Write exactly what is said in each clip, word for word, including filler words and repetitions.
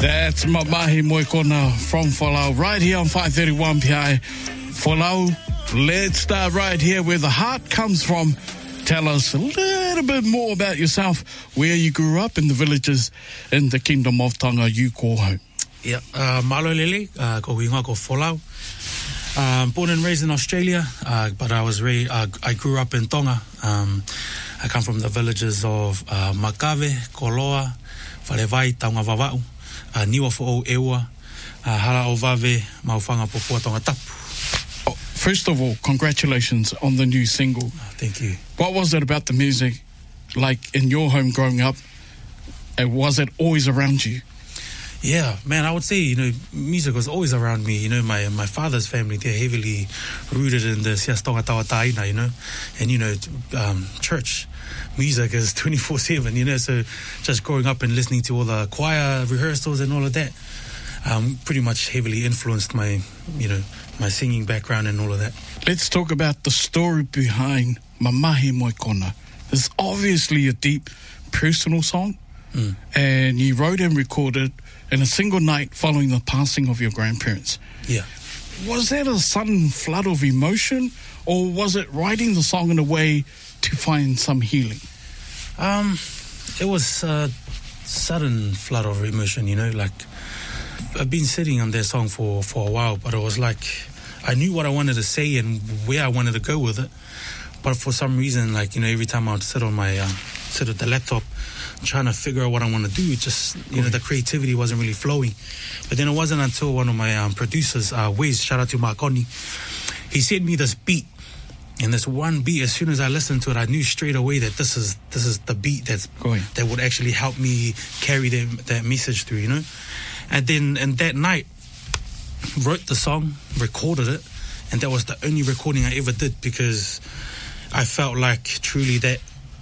That's Mamahi Moikona from Folau, right here on five thirty-one P I. Folau, let's start right here where the heart comes from. Tell us a little bit more about yourself, where you grew up in the villages in the Kingdom of Tonga you call home. Yeah, uh, malo lele, uh, ko winga ko Folau. Um, born and raised in Australia, uh, but I was ra- uh, I grew up in Tonga. Um, I come from the villages of uh, Makave, Koloa, Whalewai, Taunga Vavau, uh, Niwa Fo'o Ewa, uh, Hara o Vave, Maufanga Popua Tonga Tapu. Oh, first of all, congratulations on the new single. Uh, thank you. What was it about the music, like in your home growing up? And was it always around you? Yeah, man, I would say, you know, music was always around me. You know, my my father's family, they're heavily rooted in the Sias Tonga Tawa Taina, you know, and, you know, um, church music is twenty-four seven, you know, so just growing up and listening to all the choir rehearsals and all of that, um, pretty much heavily influenced my, you know, my singing background and all of that. Let's talk about the story behind Mamahi Moikona. It's obviously a deep personal song, mm. and you wrote and recorded in a single night following the passing of your grandparents. Yeah. Was that a sudden flood of emotion, or was it writing the song in a way to find some healing? Um, it was a sudden flood of emotion, you know, like I've been sitting on that song for, for a while, but it was like I knew what I wanted to say and where I wanted to go with it. But for some reason, like, you know, every time I would sit on my, uh, sit at the laptop, trying to figure out what I want to do, it just, you know, the creativity wasn't really flowing. But then it wasn't until one of my um, producers, uh, Wes, shout out to Marconi, he sent me this beat. And this one beat, as soon as I listened to it, I knew straight away that this is this is the beat that's Going. that would actually help me carry that, that message through, you know. And then and that night, wrote the song, recorded it, and that was the only recording I ever did, because I felt like truly that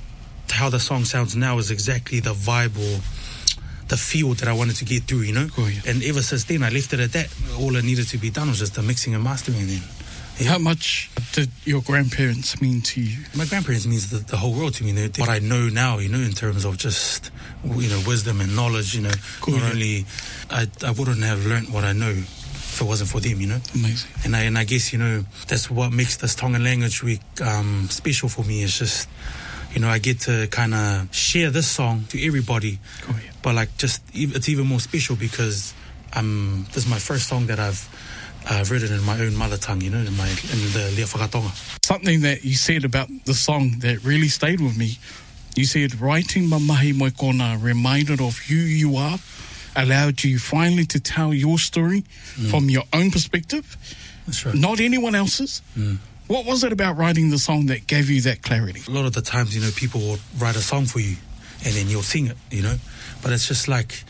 how the song sounds now is exactly the vibe or the feel that I wanted to get through, you know. Oh, yeah. And ever since then, I left it at that. All that needed to be done was just the mixing and mastering then. How much did your grandparents mean to you? My grandparents means the, the whole world to me. You know, what I know now, you know, in terms of just, you know, wisdom and knowledge, you know, cool, not yeah. only, I, I wouldn't have learnt what I know if it wasn't for them, you know. Amazing. And I, and I guess, you know, that's what makes this Tongan Language Week um, special for me. It's just, you know, I get to kind of share this song to everybody. Oh, yeah. But like, just, it's even more special because I'm, this is my first song that I've I've written in my own mother tongue, you know, in my in the Lea Whakatonga. Something that you said about the song that really stayed with me, you said, writing Mamahi Moikona reminded of who you are, allowed you finally to tell your story mm. from your own perspective, That's right. not anyone else's. Mm. What was it about writing the song that gave you that clarity? A lot of the times, you know, people will write a song for you and then you'll sing it, you know, but it's just like,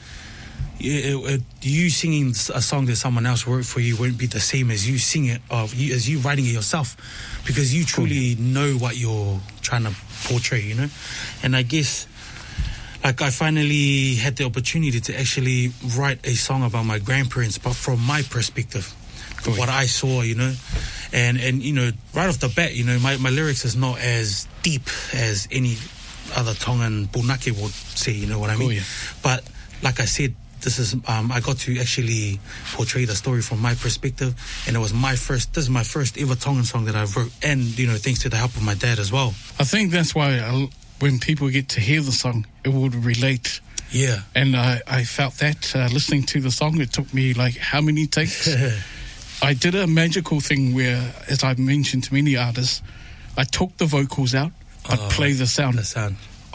It, it, you singing a song that someone else wrote for you won't be the same as you sing it, or you, as you writing it yourself, because you truly cool. know what you're trying to portray, you know. And I guess, like, I finally had the opportunity to actually write a song about my grandparents, but from my perspective, cool. what I saw, you know. And, and you know, right off the bat, you know, my, my lyrics is not as deep as any other Tongan Punake would say, you know what I mean? Cool, yeah. But, like I said, This is um, I got to actually portray the story from my perspective, and it was my first. This is my first ever Tongan song that I wrote, and you know, thanks to the help of my dad as well. I think that's why I, when people get to hear the song, it would relate. Yeah, and I, I felt that uh, listening to the song. It took me like how many takes? I did a magical thing where, as I've mentioned to many artists, I took the vocals out, but oh, play the sound. The sound.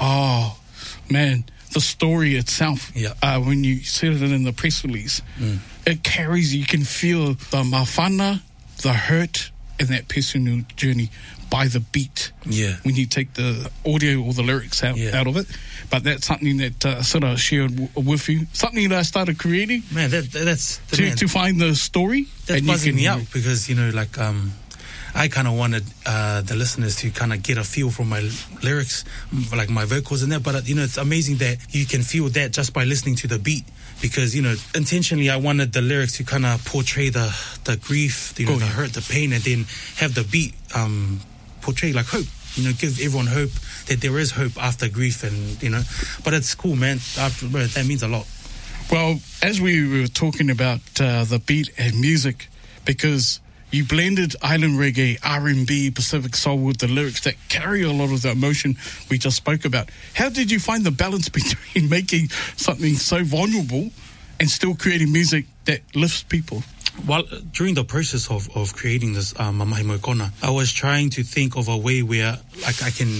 Oh man. The story itself, yeah. uh, when you said it in the press release, mm. it carries, you can feel the mawhana, the hurt, and that personal journey by the beat. Yeah. When you take the audio or the lyrics out, yeah. out of it. But that's something that uh, sort of shared w- with you. Something that I started creating. Man, that, that's... The to, man, to find the story. That's and buzzing you can, me out because, you know, like... um. I kind of wanted uh, the listeners to kind of get a feel from my lyrics, like my vocals and that. But, you know, it's amazing that you can feel that just by listening to the beat. Because, you know, intentionally I wanted the lyrics to kind of portray the, the grief, you know, oh, the yeah. hurt, the pain, and then have the beat um, portray like hope. You know, give everyone hope that there is hope after grief and, you know. But it's cool, man. After, bro, that means a lot. Well, as we were talking about uh, the beat and music, because you blended island reggae, R and B, Pacific soul with the lyrics that carry a lot of the emotion we just spoke about. How did you find the balance between making something so vulnerable and still creating music that lifts people? Well, during the process of, of creating this uh, Mamahi Moikona, I was trying to think of a way where like I can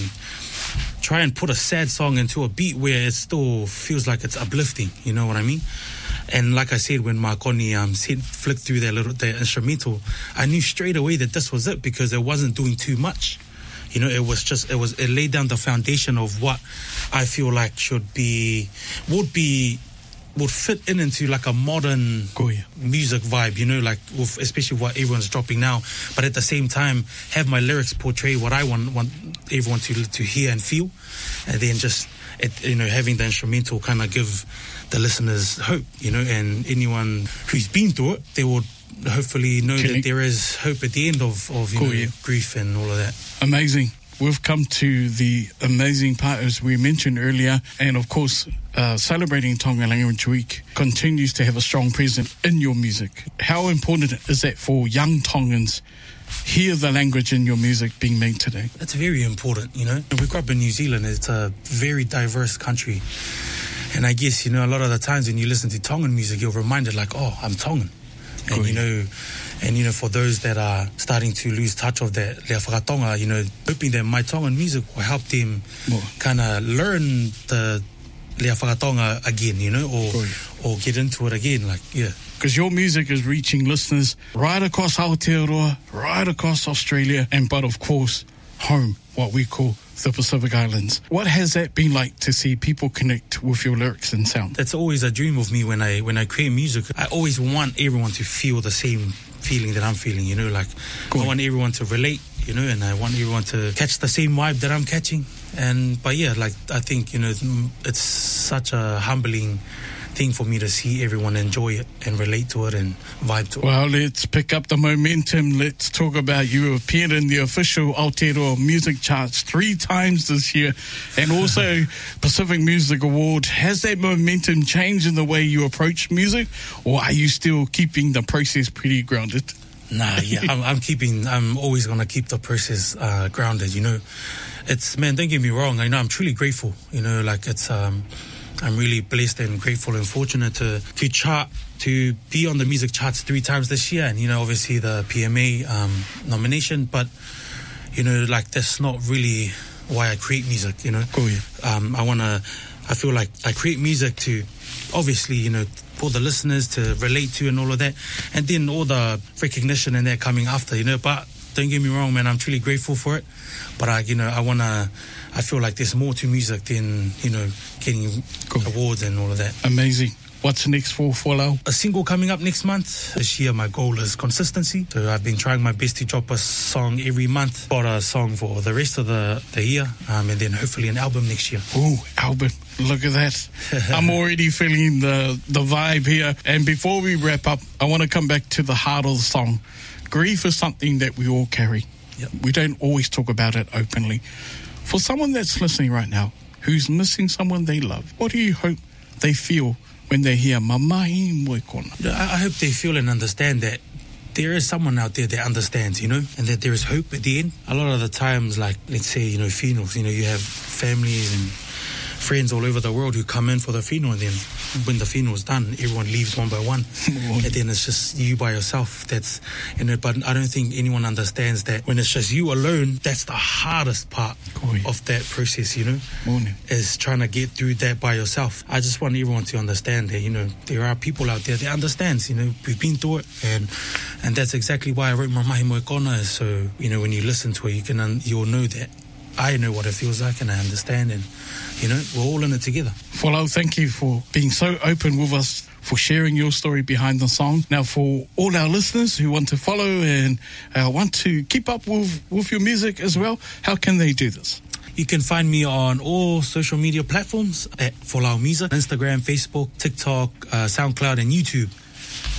try and put a sad song into a beat where it still feels like it's uplifting, you know what I mean? And like I said, when Makoni um, said, flicked through that little that instrumental, I knew straight away that this was it because it wasn't doing too much. You know, it was just, it was, it laid down the foundation of what I feel like should be, would be, would fit in into like a modern oh, yeah. music vibe, you know, like with especially what everyone's dropping now. But at the same time, have my lyrics portray what I want want everyone to to hear and feel, and then just it, you know having the instrumental kind of give the listeners hope, you know, and anyone who's been through it, they would hopefully know Killing. that there is hope at the end of of you cool, know yeah. grief and all of that. Amazing. We've come to the amazing part, as we mentioned earlier, and of course, uh, celebrating Tonga Language Week continues to have a strong presence in your music. How important is that for young Tongans hear the language in your music being made today? That's very important, you know. We grew up in New Zealand. It's a very diverse country. And I guess, you know, a lot of the times when you listen to Tongan music, you're reminded like, oh, I'm Tongan. And, cool. you know... And, you know, for those that are starting to lose touch of that Lea Whakatonga, you know, hoping that my Tongan music will help them kind of learn the Lea Whakatonga again, you know, or Cool. or get into it again, like, yeah. Because your music is reaching listeners right across Aotearoa, right across Australia, and but, of course, home, what we call the Pacific Islands. What has that been like to see people connect with your lyrics and sound? That's always a dream of me when I when I create music. I always want everyone to feel the same feeling that I'm feeling, you know, like cool. I want everyone to relate, you know, and I want everyone to catch the same vibe that I'm catching. And but yeah, like I think, you know, it's such a humbling thing for me to see everyone enjoy it and relate to it and vibe to it. Well, let's pick up the momentum. Let's talk about you appeared in the official Aotearoa music charts three times this year, and also Pacific Music Award. Has that momentum changed in the way you approach music, or are you still keeping the process pretty grounded? Nah, yeah, I'm, I'm keeping, I'm always going to keep the process uh, grounded, you know. It's, man, don't get me wrong, I know I'm truly grateful, you know, like it's, um, I'm really blessed and grateful and fortunate to, to chart, to be on the music charts three times this year. And, you know, obviously the P M A um, nomination, but, you know, like that's not really why I create music, you know. Oh, yeah. Um, I want to, I feel like I create music to, obviously, you know, for the listeners to relate to and all of that. And then all the recognition and that coming after, you know. But don't get me wrong, man, I'm truly grateful for it. But, I, you know, I want to, I feel like there's more to music than, you know, getting cool. awards and all of that. Amazing. What's next for Folau? A single coming up next month. This year, my goal is consistency. So I've been trying my best to drop a song every month. Got a song for the rest of the, the year. Um, and then hopefully an album next year. Ooh, album. Look at that. I'm already feeling the, the vibe here. And before we wrap up, I want to come back to the heart of the song. Grief is something that we all carry. Yep. We don't always talk about it openly. For someone that's listening right now, who's missing someone they love, what do you hope they feel when they hear Mamahi Moikona? I hope they feel and understand that there is someone out there that understands, you know, and that there is hope at the end. A lot of the times, like, let's say, you know, funerals, you know, you have families and friends all over the world who come in for the funeral, and then when the funeral's done, everyone leaves one by one. And then it's just you by yourself. That's, you know, but I don't think anyone understands that when it's just you alone, that's the hardest part oh, yeah. of that process, you know, Morning. is trying to get through that by yourself. I just want everyone to understand that, you know, there are people out there that understands, you know, we've been through it, and and that's exactly why I wrote Mamahi Moikona, is so, you know, when you listen to it, you can, un- you'll know that I know what it feels like and I understand, and, you know, we're all in it together. Folau, thank you for being so open with us, for sharing your story behind the song. Now, for all our listeners who want to follow and uh, want to keep up with, with your music as well, how can they do this? You can find me on all social media platforms at Folau Music, Instagram, Facebook, TikTok, uh, SoundCloud, and YouTube.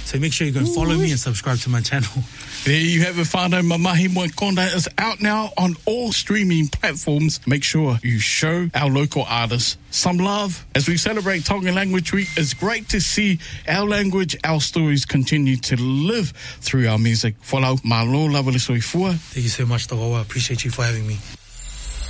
So make sure you go and follow me and subscribe to my channel. There you have it, whānau. Mamahi Moikona is out now on all streaming platforms. Make sure you show our local artists some love as we celebrate Tongan Language Week. It's great to see our language, our stories continue to live through our music. Whalau, malo lava le soifua. Thank you so much, Tawawa. Appreciate you for having me.